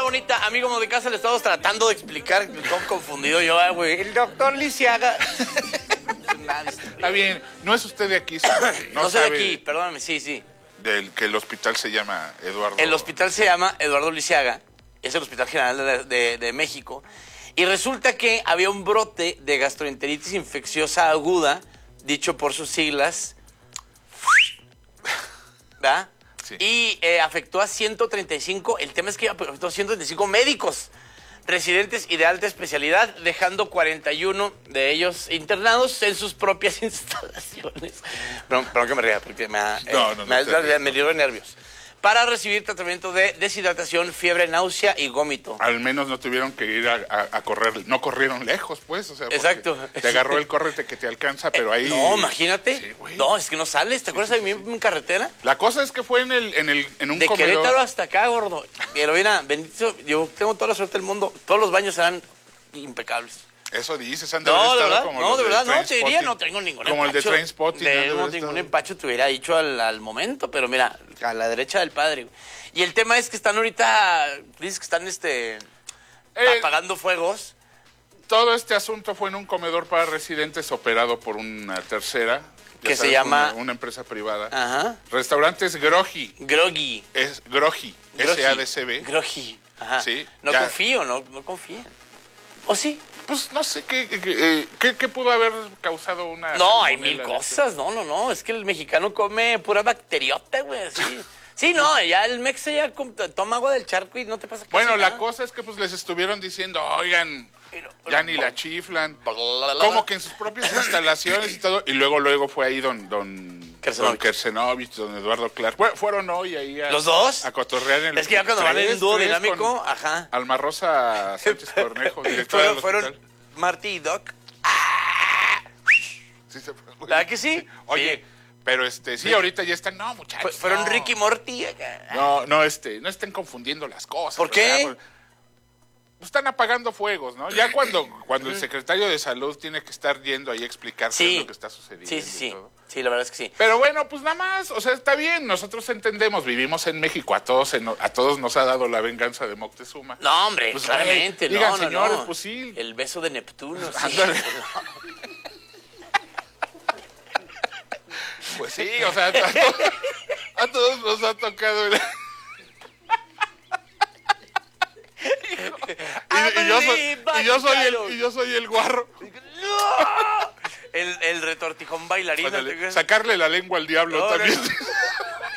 bonita. Amigo de casa, le estamos tratando de explicar. Todo confundido yo, güey. El doctor Lisiaga. Está bien, no es usted de aquí. No soy de aquí, perdóname, sí. Del que el hospital se llama Eduardo. El hospital se llama Eduardo Lisiaga. Es el Hospital General de México. Y resulta que había un brote de gastroenteritis infecciosa aguda, dicho por sus siglas, ¿verdad? Sí. Y afectó a 135, el tema es que afectó a 135 médicos residentes y de alta especialidad, dejando 41 de ellos internados en sus propias instalaciones. Perdón que me ría, porque me dio nervios. Para recibir tratamiento de deshidratación, fiebre, náusea y gómito. Al menos no tuvieron que ir a correr, no corrieron lejos, pues. O sea, exacto. Te agarró el córrete que te alcanza, pero ahí... No, imagínate. Sí, no, es que no sales. ¿Te acuerdas de mí en carretera? La cosa es que fue en un de comedor. De Querétaro hasta acá, gordo. Pero mira, bendito, yo tengo toda la suerte del mundo. Todos los baños serán impecables. Eso dices, no, de verdad, no, de verdad, no, te diría, no tengo ningún empacho. Como el de Trainspotting. No ningún empacho te hubiera dicho al momento, pero mira, a la derecha del padre. Y el tema es que están ahorita, dices que están apagando fuegos. Todo este asunto fue en un comedor para residentes operado por una tercera. Que se llama... Una empresa privada. Ajá. Restaurantes Groggy. Groggy. Es Groggy. S-A-D-C-B. Groggy. Ajá. Sí. No confío, no confíen. ¿O sí? Pues no sé qué pudo haber causado una... No, hay mil cosas. No. Es que el mexicano come pura bacteriota, güey. Así. Sí, no, ya el mexe ya toma agua del charco y no te pasa Bueno, nada. la cosa es que pues les estuvieron diciendo, oigan, ya ni la chiflan. Como que en sus propias instalaciones y todo. Y luego fue ahí don Kersenovich, don Eduardo Clark. Bueno, fueron hoy ahí ¿los dos? A cotorrear en el... Es que ya cuando van en dúo dinámico, ajá. Alma Rosa Sánchez Cornejo, directora del hospital. Fueron Marty y Doc. Sí, ¿Verdad que sí? Oye... Sí. Pero sí, ahorita ya están, no, muchachos. Fueron no. Ricky Morty. No estén confundiendo las cosas. ¿Por qué? Están apagando fuegos, ¿no? Ya cuando el secretario de salud tiene que estar yendo ahí a explicar qué es lo que está sucediendo. Sí. Sí, la verdad es que sí. Pero bueno, pues nada más, o sea, está bien, nosotros entendemos, vivimos en México, a todos nos ha dado la venganza de Moctezuma. No, hombre, pues, claramente, digan, señores, pues sí. El beso de Neptuno, sí. Ándale. Pues sí, o sea, a todos nos ha tocado y yo soy el guarro. ¡No! El retortijón bailarín. Sacarle la lengua al diablo también.